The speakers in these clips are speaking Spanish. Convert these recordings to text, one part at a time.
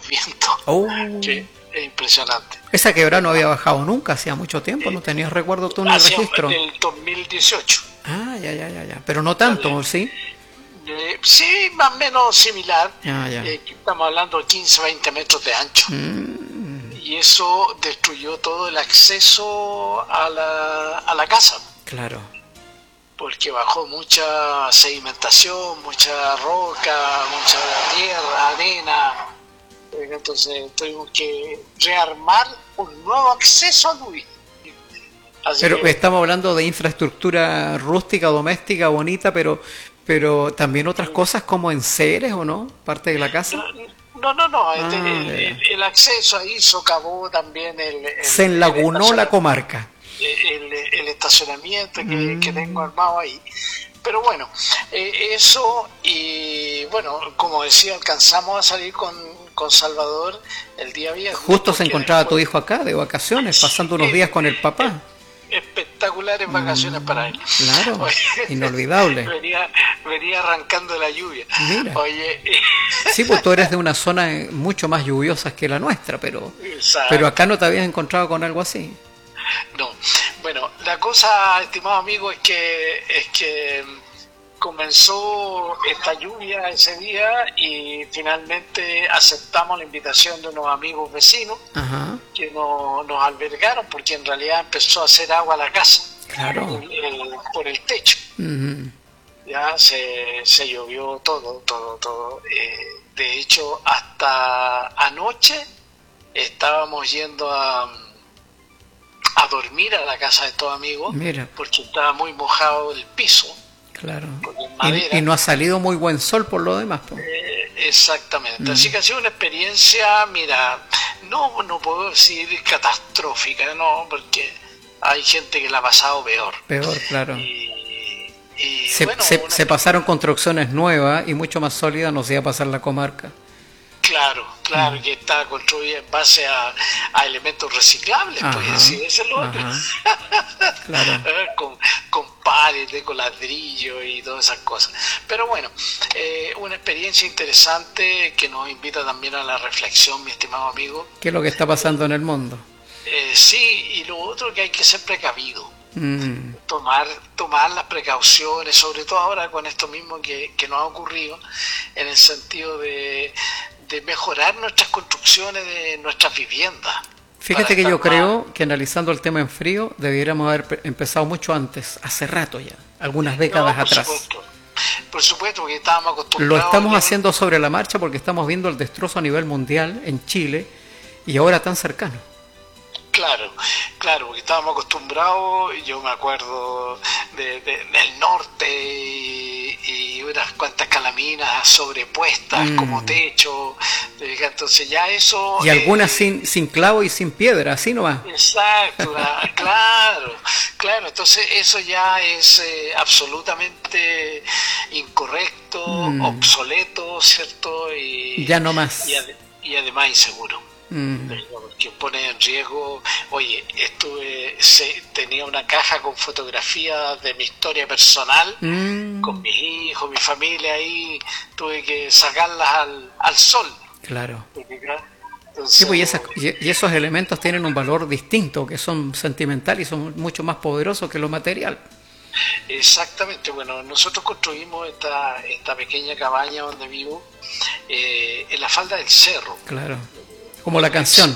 vientos, Oh. que es impresionante. Esa quebrada no había bajado nunca, hacía mucho tiempo, no tenías recuerdo tú en el registro. En el 2018. Ah, ya. Pero no tanto, ¿sí? Sí, más o menos similar. Ya. Estamos hablando de 15, 20 metros de ancho. Y eso destruyó todo el acceso a la casa. Claro. Porque bajó mucha sedimentación, mucha roca, mucha tierra, arena. Entonces tuvimos que rearmar un nuevo acceso a Luis. Pero estamos hablando de infraestructura rústica, doméstica, bonita, pero también otras cosas como enseres, ¿o no? Parte de la casa. No. El acceso ahí socavó también se enlagunó la comarca. El estacionamiento que tengo armado ahí. Pero bueno, eso, y bueno, como decía, alcanzamos a salir con Salvador el día viernes. Justo se encontraba tu hijo acá de vacaciones, pasando unos días con el papá. Espectaculares vacaciones para él. Claro, inolvidable. Venía arrancando la lluvia. Mira. Oye, sí, pues tú eres de una zona mucho más lluviosa que la nuestra, pero acá no te habías encontrado con algo así. No, bueno, la cosa, estimado amigo, es que comenzó esta lluvia ese día y finalmente aceptamos la invitación de unos amigos vecinos. Ajá. Que nos albergaron, porque en realidad empezó a hacer agua a la casa. Claro. Por el techo. Uh-huh. Ya se llovió todo. De hecho, hasta anoche estábamos yendo a dormir a la casa de estos amigos. Mira. Porque estaba muy mojado el piso. Claro. Y no ha salido muy buen sol por lo demás. Exactamente. Así que ha sido una experiencia, mira, no puedo decir catastrófica, no, porque hay gente que la ha pasado peor. Peor, claro. Y se pasaron construcciones nuevas y mucho más sólidas, no se iba a pasar la comarca. Claro, que está construida en base a elementos reciclables, pues sí, ese es lo otro. Claro. con paredes, con ladrillo y todas esas cosas. Pero bueno, una experiencia interesante que nos invita también a la reflexión, mi estimado amigo. ¿Qué es lo que está pasando en el mundo? Sí, y lo otro, que hay que ser precavido. Tomar las precauciones, sobre todo ahora con esto mismo que nos ha ocurrido, en el sentido de mejorar nuestras construcciones de nuestras viviendas. Fíjate que yo creo que, analizando el tema en frío, debiéramos haber empezado mucho antes, hace rato ya, algunas décadas atrás. Por supuesto, porque estábamos acostumbrados. Lo estamos haciendo sobre la marcha porque estamos viendo el destrozo a nivel mundial en Chile y ahora tan cercano. Claro, porque estábamos acostumbrados, yo me acuerdo del norte y unas cuantas calaminas sobrepuestas como techo, entonces ya eso... Y algunas sin clavo y sin piedra, así nomás. Exacto, claro, entonces eso ya es absolutamente incorrecto, obsoleto, ¿cierto? Y ya no más. Y además inseguro. Que pone en riesgo. Oye, tenía una caja con fotografías de mi historia personal, con mis hijos, mi familia ahí, tuve que sacarlas al sol. Claro. Entonces, sí, pues y esos elementos tienen un valor distinto, que son sentimentales y son mucho más poderosos que lo material. Exactamente. Bueno, nosotros construimos esta pequeña cabaña donde vivo en la falda del cerro. Claro. Como la canción.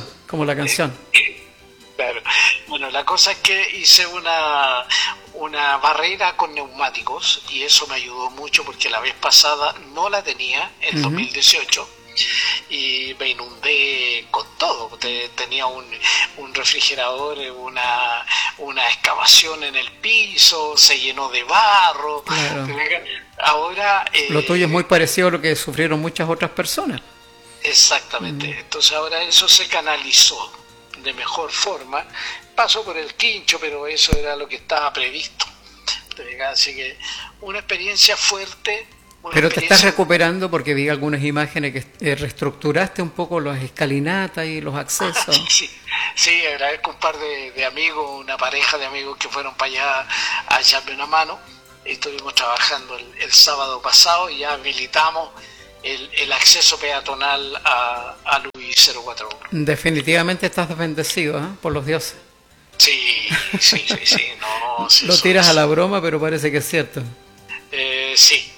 Claro. Bueno, la cosa es que hice una barrera con neumáticos y eso me ayudó mucho porque la vez pasada no la tenía, en 2018, y me inundé con todo. Tenía un refrigerador, una excavación en el piso, se llenó de barro. Claro. Ahora... lo tuyo es muy parecido a lo que sufrieron muchas otras personas. Exactamente. Entonces ahora eso se canalizó de mejor forma. Pasó por el quincho, pero eso era lo que estaba previsto. Así que una experiencia fuerte. Pero te estás recuperando porque vi algunas imágenes que reestructuraste un poco las escalinatas y los accesos. Sí, agradezco un par de amigos, una pareja de amigos que fueron para allá a echarme una mano. Estuvimos trabajando el sábado pasado y ya habilitamos el acceso peatonal a Luis 041. Definitivamente estás bendecido, ¿eh? Por los dioses. Sí. No, sí, Lo tiras a la broma, pero parece que es cierto. Sí.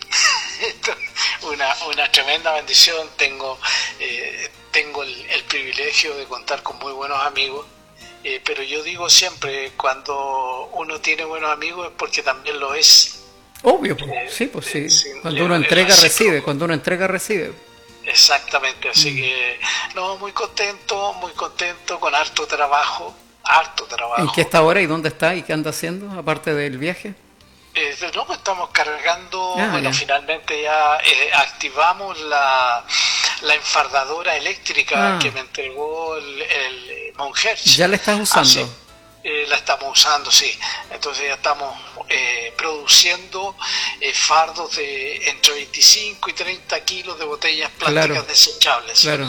Una tremenda bendición. Tengo el privilegio de contar con muy buenos amigos. Pero yo digo siempre, cuando uno tiene buenos amigos es porque también lo es. Obvio, sí. Cuando uno entrega, recibe. Cuando uno entrega, recibe. Exactamente, así que no, muy contento, con harto trabajo. ¿En qué está ahora y dónde está y qué anda haciendo, aparte del viaje? No, pues estamos cargando, ya. Finalmente ya activamos la enfardadora eléctrica que me entregó el Monhertz. ¿Ya la estás usando? La estamos usando, sí. Entonces ya estamos produciendo fardos de entre 25 y 30 kilos de botellas plásticas desechables. Claro.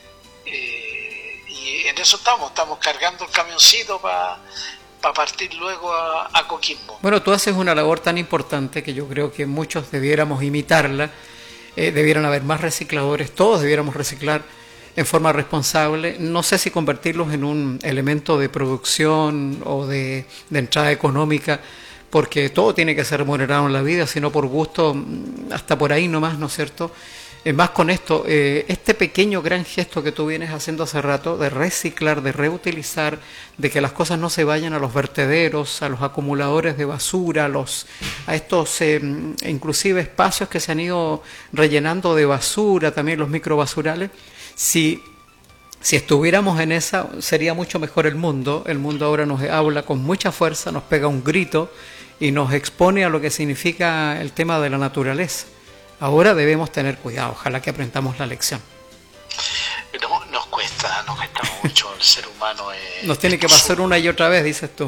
Y en eso estamos cargando el camioncito para partir luego a Coquimbo. Bueno, tú haces una labor tan importante que yo creo que muchos debiéramos imitarla. Debieran haber más recicladores, todos debiéramos reciclar en forma responsable. No sé si convertirlos en un elemento de producción o de entrada económica, porque todo tiene que ser remunerado en la vida, sino por gusto, hasta por ahí nomás, ¿no es cierto? Más con esto, este pequeño gran gesto que tú vienes haciendo hace rato, de reciclar, de reutilizar, de que las cosas no se vayan a los vertederos, a los acumuladores de basura, a estos inclusive espacios que se han ido rellenando de basura, también los microbasurales. Si estuviéramos en esa, sería mucho mejor el mundo. El mundo ahora nos habla con mucha fuerza, nos pega un grito y nos expone a lo que significa el tema de la naturaleza. Ahora debemos tener cuidado, ojalá que aprendamos la lección. No, nos cuesta mucho el ser humano. Nos tiene que pasar una y otra vez, dices tú.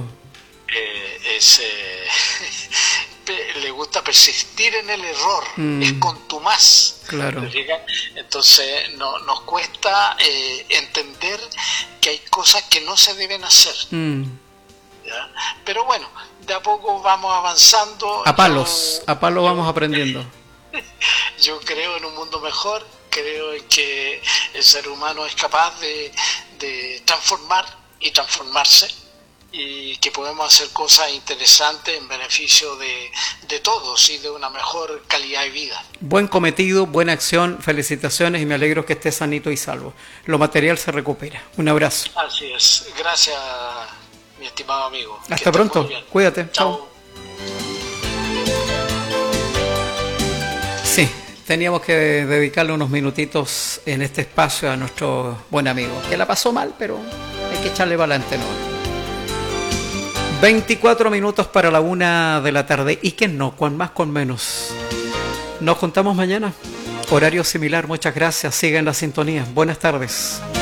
Le gusta persistir en el error, es contumaz. Claro. Entonces nos cuesta entender que hay cosas que no se deben hacer. ¿Ya? Pero bueno, de a poco vamos avanzando. A palos vamos aprendiendo. Yo creo en un mundo mejor, creo en que el ser humano es capaz de transformar y transformarse, y que podemos hacer cosas interesantes en beneficio de todos y de una mejor calidad de vida. Buen cometido, buena acción, felicitaciones y me alegro que estés sanito y salvo. Lo material se recupera. Un abrazo. Así es. Gracias, mi estimado amigo. Hasta pronto. Cuídate. Chao. Sí, teníamos que dedicarle unos minutitos en este espacio a nuestro buen amigo, que la pasó mal, pero hay que echarle para adelante, ¿no? 24 minutos para la 1 de la tarde. ¿Y qué no? Con más, con menos. Nos juntamos mañana. Horario similar. Muchas gracias. Sigan la sintonía. Buenas tardes.